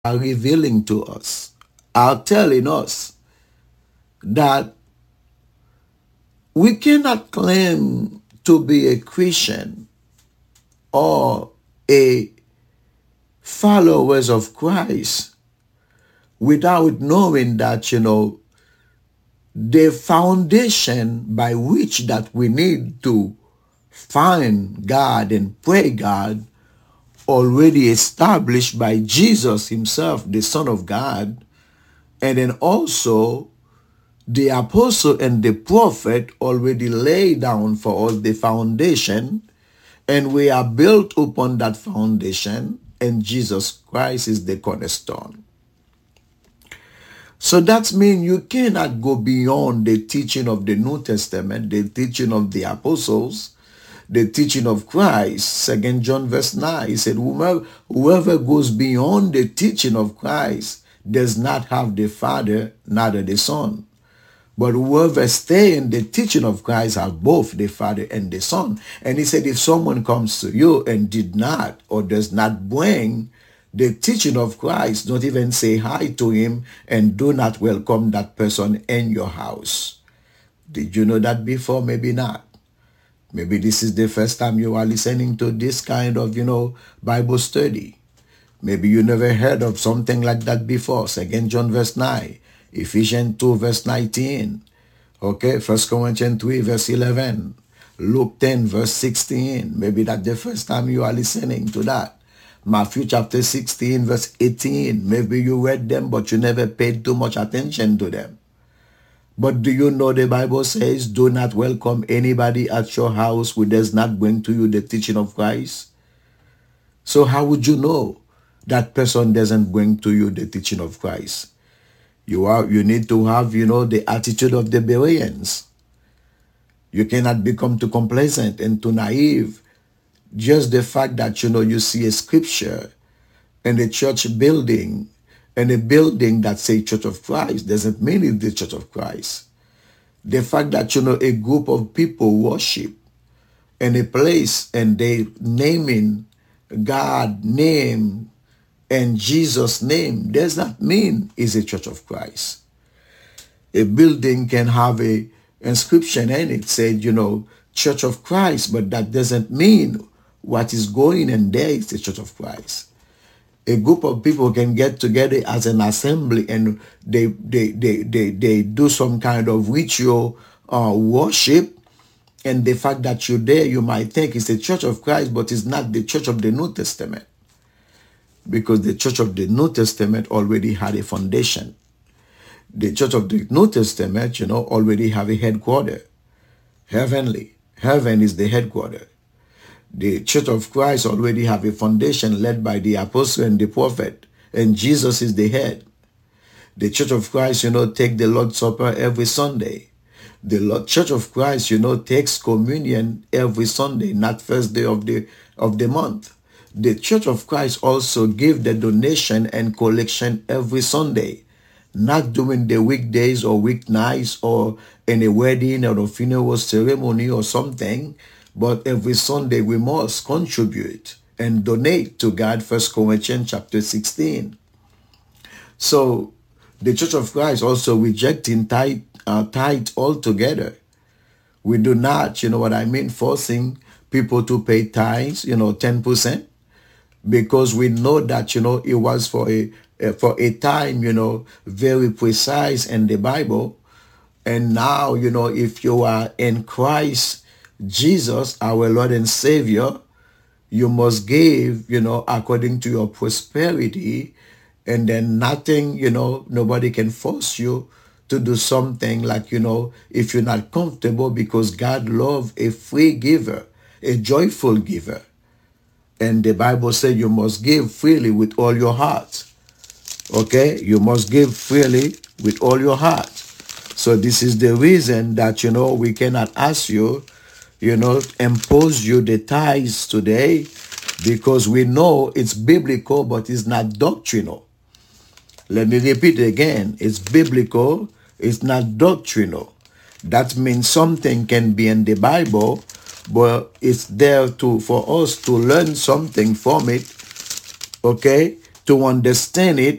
are revealing to us, are telling us that we cannot claim to be a Christian or a followers of Christ without knowing that, the foundation by which that we need to find God and pray God already established by Jesus himself, the Son of God, and then also the apostle and the prophet already lay down for us the foundation, and we are built upon that foundation, and Jesus Christ is the cornerstone. So that means you cannot go beyond the teaching of the New Testament, the teaching of the apostles, the teaching of Christ. 2 John verse 9, he said, whoever goes beyond the teaching of Christ does not have the Father, neither the Son. But whoever stay in the teaching of Christ have both the Father and the Son. And he said, if someone comes to you and did not or does not bring the teaching of Christ, don't even say hi to him and do not welcome that person in your house. Did you know that before? Maybe not. Maybe this is the first time you are listening to this kind of, Bible study. Maybe you never heard of something like that before. 2 John verse 9, Ephesians 2 verse 19, okay, 1 Corinthians 3 verse 11, Luke 10 verse 16. Maybe that's the first time you are listening to that. Matthew chapter 16 verse 18. Maybe you read them, but you never paid too much attention to them. But do you know the Bible says, do not welcome anybody at your house who does not bring to you the teaching of Christ? So how would you know that person doesn't bring to you the teaching of Christ? You need to have, the attitude of the Bereans. You cannot become too complacent and too naive. Just the fact that, you see a scripture in a church building, and a building that say Church of Christ doesn't mean it's the Church of Christ. The fact that, a group of people worship in a place and they naming God name and Jesus name does not mean it's a Church of Christ. A building can have a inscription in it said, Church of Christ, but that doesn't mean what is going in there is the Church of Christ. A group of people can get together as an assembly and they do some kind of ritual worship, and the fact that you're there, you might think it's the Church of Christ, but it's not the Church of the New Testament, because the Church of the New Testament already had a foundation. The Church of the New Testament, already have a headquarters, heavenly. Heaven is the headquarters. The Church of Christ already have a foundation led by the apostle and the prophet, and Jesus is the head. The Church of Christ, take the Lord's Supper every Sunday. The Church of Christ, takes communion every Sunday, not first day of the month. The Church of Christ also give the donation and collection every Sunday, not during the weekdays or weeknights or in a wedding or a funeral ceremony or something. But every Sunday we must contribute and donate to God, 1 Corinthians chapter 16. So the Church of Christ also rejecting tithe altogether. We do not, forcing people to pay tithes, 10%, because we know that, it was for a time, very precise in the Bible. And now, if you are in Christ Jesus, our Lord and Savior, you must give, according to your prosperity, and then nothing, nobody can force you to do something like, if you're not comfortable, because God loves a free giver, a joyful giver. And the Bible says you must give freely with all your heart. Okay? You must give freely with all your heart. So this is the reason that, we cannot ask you, impose you the tithes today, because we know it's biblical, but it's not doctrinal. Let me repeat again. It's biblical, it's not doctrinal. That means something can be in the Bible, but it's there for us to learn something from it, okay, to understand it,